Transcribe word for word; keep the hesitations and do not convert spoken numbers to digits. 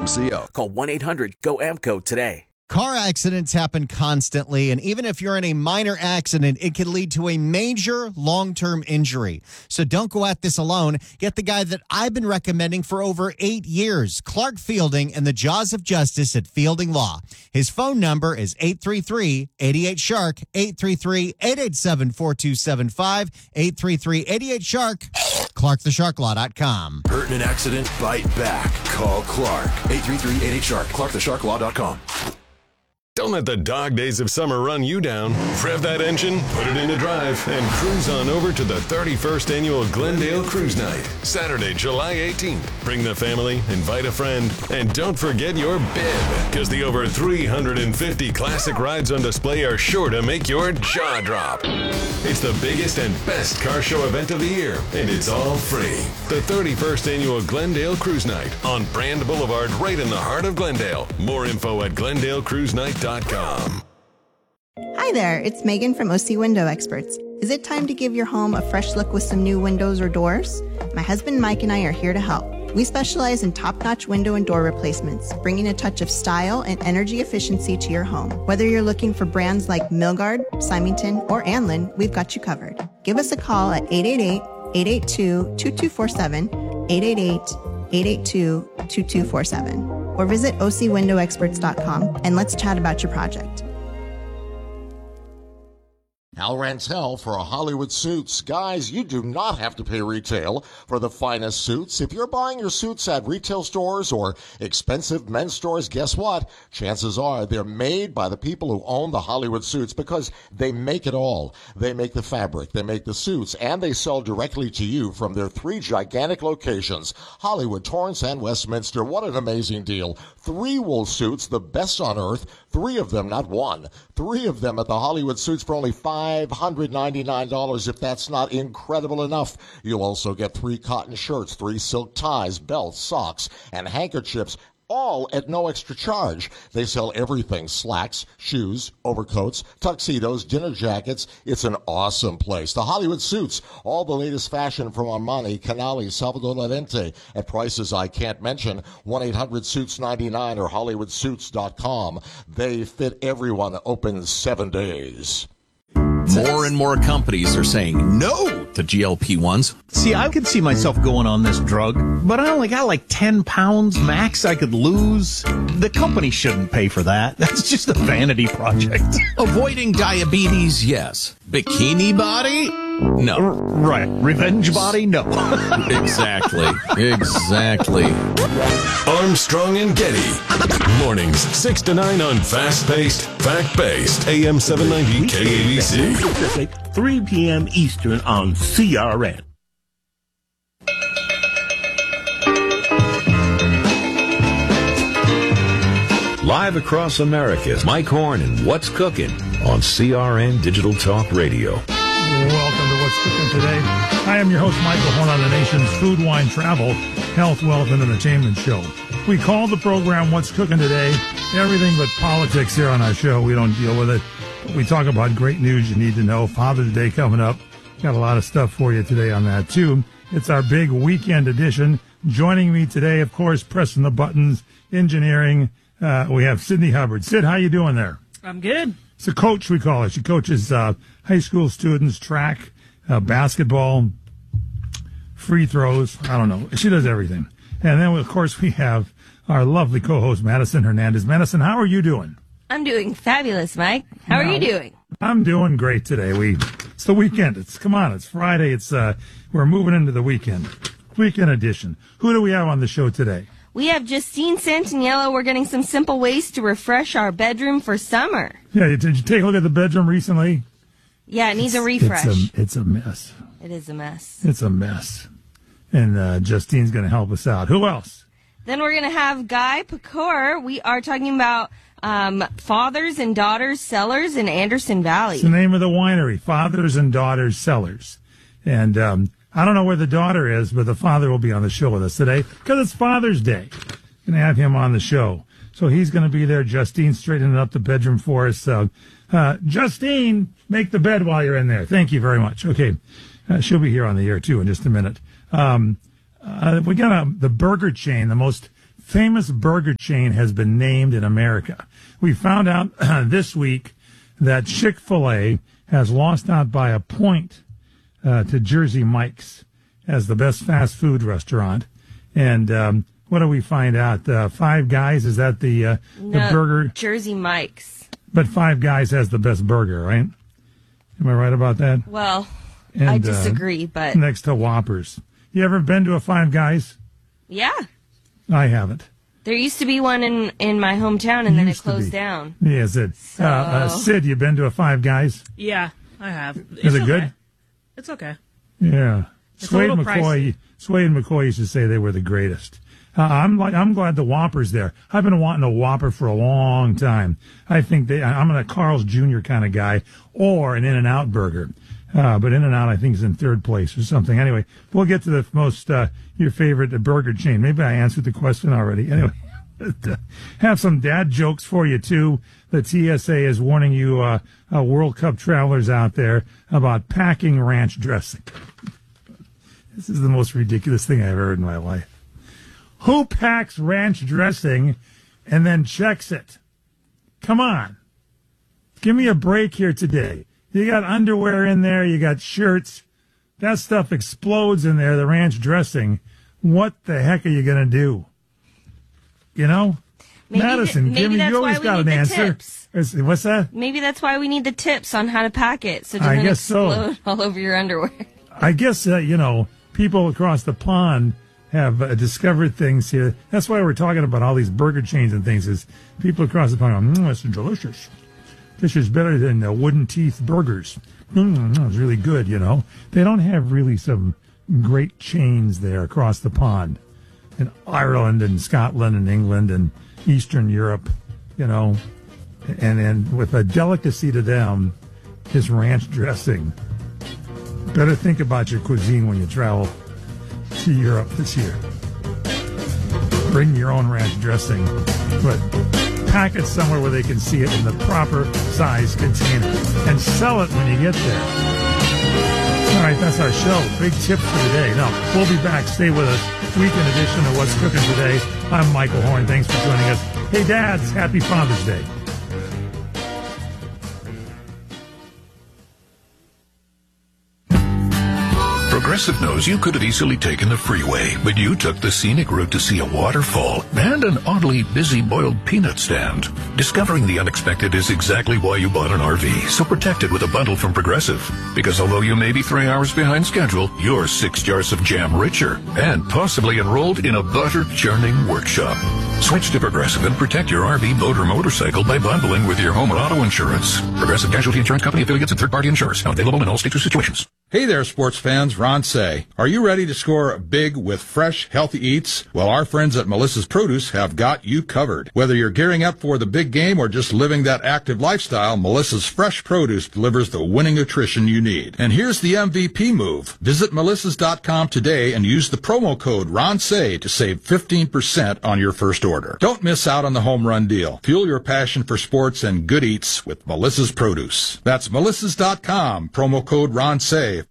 C O. Call one eight hundred G O A M C O today. Car accidents happen constantly, and even if you're in a minor accident, it can lead to a major long-term injury. So don't go at this alone. Get the guy that I've been recommending for over eight years, Clark Fielding, and the Jaws of Justice at Fielding Law. His phone number is eight three three, eight eight, shark, eight three three, eight eight seven, four two seven five, eight three three, eight eight, shark, clark the shark law dot com. Hurt in an accident? Bite back. Call Clark. eight three three, eight eight, shark, clark the shark law dot com. Don't let the dog days of summer run you down. Rev that engine, put it into drive, and cruise on over to the thirty-first Annual Glendale Cruise Night, Saturday, July eighteenth. Bring the family, invite a friend, and don't forget your bib, because the over three hundred fifty classic rides on display are sure to make your jaw drop. It's the biggest and best car show event of the year, and it's all free. The thirty-first Annual Glendale Cruise Night on Brand Boulevard, right in the heart of Glendale. More info at glendale cruise night dot com. Hi there, it's Megan from O C Window Experts. Is it time to give your home a fresh look with some new windows or doors? My husband Mike and I are here to help. We specialize in top-notch window and door replacements, bringing a touch of style and energy efficiency to your home. Whether you're looking for brands like Milgard, Symington, or Anlin, we've got you covered. Give us a call at eight eight eight, eight eight two, two two four seven, eight eight eight, eight eight two, two two four seven, or visit O C window experts dot com and let's chat about your project. Al Rantel for Hollywood Suits. Guys, you do not have to pay retail for the finest suits. If you're buying your suits at retail stores or expensive men's stores, guess what? Chances are they're made by the people who own the Hollywood Suits, because they make it all. They make the fabric, they make the suits, and they sell directly to you from their three gigantic locations, Hollywood, Torrance, and Westminster. What an amazing deal. Three wool suits, the best on earth. Three of them, not one. Three of them at the Hollywood Suits for only five hundred ninety-nine dollars. If that's not incredible enough, you'll also get three cotton shirts, three silk ties, belts, socks, and handkerchiefs, all at no extra charge. They sell everything: slacks, shoes, overcoats, tuxedos, dinner jackets. It's an awesome place. The Hollywood Suits, all the latest fashion from Armani, Canali, Salvador Lorente, at prices I can't mention. one eight hundred suits ninety-nine or hollywood suits dot com. They fit everyone, open seven days. More and more companies are saying no to G L P ones. See, I could see myself going on this drug, but I only got like ten pounds max I could lose. The company shouldn't pay for that. That's just a vanity project. Avoiding diabetes, yes. Bikini body? No. Right. Revenge body? No. Exactly. Exactly. Armstrong and Getty. Mornings, six to nine on fast-paced, fact-based, A M seven ninety K A B C. Pacific, three p.m. Eastern on C R N. Live across America, Mike Horn and What's Cooking on C R N Digital Talk Radio. Welcome to What's Cooking Today. I am your host, Michael Horn, on the nation's food, wine, travel, health, wealth, and entertainment show. We call the program What's Cooking Today. Everything but politics here on our show. We don't deal with it. But we talk about great news you need to know. Father's Day coming up. Got a lot of stuff for you today on that, too. It's our big weekend edition. Joining me today, of course, pressing the buttons, engineering, uh, we have Sydney Hubbard. Sid, how you doing there? I'm good. It's a coach, we call her. She coaches uh, high school students, track, uh, basketball, free throws. I don't know. She does everything. And then, of course, we have our lovely co-host, Madison Hernandez. Madison, how are you doing? I'm doing fabulous, Mike. How Now, are you doing? I'm doing great today. We It's the weekend. It's Come on, it's Friday. It's uh, We're moving into the weekend. Weekend edition. Who do we have on the show today? We have Justine Santaniello. We're getting some simple ways to refresh our bedroom for summer. Yeah, did you take a look at the bedroom recently? Yeah, it needs a refresh. It's a, it's a mess. It is a mess. It's a mess. And uh, Justine's going to help us out. Who else? Then we're going to have Guy Pecor. We are talking about um, Fathers and Daughters Cellars in Anderson Valley. It's the name of the winery, Fathers and Daughters Cellars. And um, I don't know where the daughter is, but the father will be on the show with us today because it's Father's Day. Going to have him on the show. So he's going to be there. Justine straightening up the bedroom for us. Uh, uh, Justine, make the bed while you're in there. Thank you very much. Okay. Uh, she'll be here on the air, too, in just a minute. Um, uh, we got a, the burger chain, the most famous burger chain has been named in America. We found out uh, this week that Chick-fil-A has lost out by a point uh, to Jersey Mike's as the best fast food restaurant. And um, what do we find out? Uh, Five Guys, is that the uh, no, the burger? Jersey Mike's. But Five Guys has the best burger, right? Am I right about that? Well, and, I disagree, uh, but... Next to Whoppers. You ever been to a Five Guys? Yeah. I haven't. There used to be one in, in my hometown, and then it closed down. Yeah, is it? So... Uh, uh, Sid, you been to a Five Guys? Yeah, I have. Is It's it okay. good? It's okay. Yeah. It's Swade a little McCoy, pricey. Swade McCoy used to say they were the greatest. Uh, I'm like, I'm glad the Whopper's there. I've been wanting a Whopper for a long time. I think they, I'm a Carl's Junior kind of guy, or an In-N-Out burger. Uh, but In-N-Out, I think, is in third place or something. Anyway, we'll get to the most, uh, your favorite burger chain. Maybe I answered the question already. Anyway, have some dad jokes for you, too. The T S A is warning you, uh, uh, World Cup travelers out there about packing ranch dressing. This is the most ridiculous thing I've ever heard in my life. Who packs ranch dressing and then checks it? Come on. Give me a break here today. You got underwear in there. You got shirts. That stuff explodes in there, the ranch dressing. What the heck are you going to do? You know? Maybe Madison, th- maybe give me, that's you why always we got need an the answer. tips. Is- What's that? Maybe that's why we need the tips on how to pack it, so it I doesn't guess so. explode all over your underwear. I guess, uh, you know, people across the pond have uh, discovered things here. That's why we're talking about all these burger chains and things, is people across the pond go, mmm, it's delicious. This is better than uh, wooden teeth burgers. Mm, it's really good, you know. They don't have really some great chains there across the pond in Ireland and Scotland and England and Eastern Europe, you know. And, and with a delicacy to them is ranch dressing. Better think about your cuisine when you travel to Europe this year. Bring your own ranch dressing, but pack it somewhere where they can see it in the proper size container and sell it when you get there. All right, that's our show. Big tip for today. Now, we'll be back. Stay with us. Weekend edition of What's Cooking Today. I'm Michael Horn. Thanks for joining us. Hey, dads, happy Father's Day. Progressive knows you could have easily taken the freeway, but you took the scenic route to see a waterfall and an oddly busy boiled peanut stand. Discovering the unexpected is exactly why you bought an R V, so protect it with a bundle from Progressive. Because although you may be three hours behind schedule, you're six jars of jam richer and possibly enrolled in a butter churning workshop. Switch to Progressive and protect your R V, boat, or motorcycle by bundling with your home and auto insurance. Progressive Casualty Insurance Company affiliates and third-party insurers. Now available in all states or situations. Hey there, sports fans. Ron Say. Are you ready to score big with fresh, healthy eats? Well, our friends at Melissa's Produce have got you covered. Whether you're gearing up for the big game or just living that active lifestyle, Melissa's Fresh Produce delivers the winning nutrition you need. And here's the M V P move. Visit melissas dot com today and use the promo code Ron Say to save fifteen percent on your first order. Don't miss out on the home run deal. Fuel your passion for sports and good eats with Melissa's Produce. That's melissas dot com, promo code Ron Say